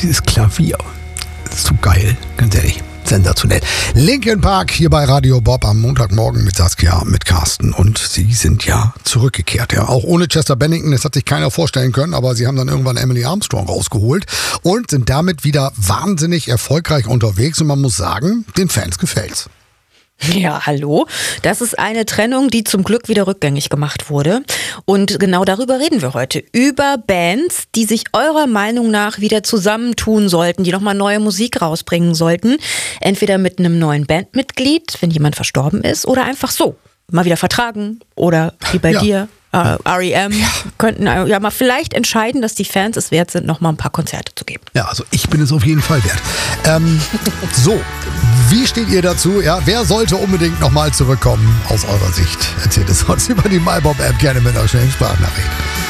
dieses Klavier. Ist so geil, ganz ehrlich. Sensationell. Linkin Park hier bei Radio Bob am Montagmorgen mit Saskia, mit Carsten. Und sie sind ja zurückgekehrt. Ja, auch ohne Chester Bennington, das hat sich keiner vorstellen können, aber sie haben dann irgendwann Emily Armstrong rausgeholt und sind damit wieder wahnsinnig erfolgreich unterwegs. Und man muss sagen, den Fans gefällt's. Ja, hallo. Das ist eine Trennung, die zum Glück wieder rückgängig gemacht wurde. Und genau darüber reden wir heute. Über Bands, die sich eurer Meinung nach wieder zusammentun sollten, die nochmal neue Musik rausbringen sollten. Entweder mit einem neuen Bandmitglied, wenn jemand verstorben ist, oder einfach so. Mal wieder vertragen oder wie bei dir. R.E.M. könnten ja mal vielleicht entscheiden, dass die Fans es wert sind, noch mal ein paar Konzerte zu geben. Ja, also ich bin es auf jeden Fall wert. So, wie steht ihr dazu? Ja, wer sollte unbedingt noch mal zurückkommen aus eurer Sicht? Erzählt es uns über die MyBob-App gerne mit einer schnellen Sprachnachricht.